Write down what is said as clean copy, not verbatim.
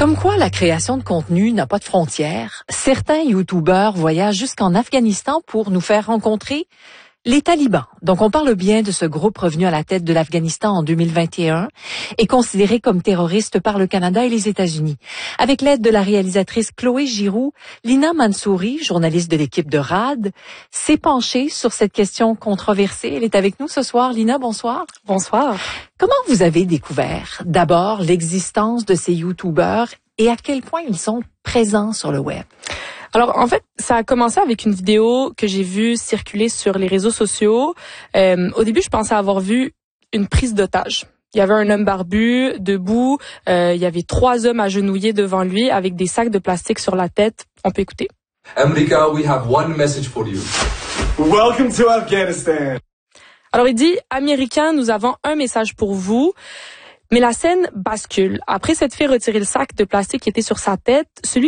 Comme quoi la création de contenu n'a pas de frontières, certains youtubeurs voyagent jusqu'en Afghanistan pour nous faire rencontrer les talibans. Donc on parle bien de ce groupe revenu à la tête de l'Afghanistan en 2021 et considéré comme terroriste par le Canada et les États-Unis. Avec l'aide de la réalisatrice Chloé Giroux, Lina Mansouri, journaliste de l'équipe de RAD, s'est penchée sur cette question controversée. Elle est avec nous ce soir. Lina, bonsoir. Bonsoir. Comment vous avez découvert d'abord l'existence de ces youtubeurs et à quel point ils sont présents sur le web? Alors, en fait, ça a commencé avec une vidéo que j'ai vue circuler sur les réseaux sociaux. Au début, je pensais avoir vu une prise d'otage. Il y avait un homme barbu, debout. Il y avait 3 hommes agenouillés devant lui avec des sacs de plastique sur la tête. On peut écouter. America, we have one message for you. Welcome to Afghanistan. Alors, il dit, Américains, nous avons un message pour vous. Mais la scène bascule. Après s'être fait retirer le sac de plastique qui était sur sa tête, celui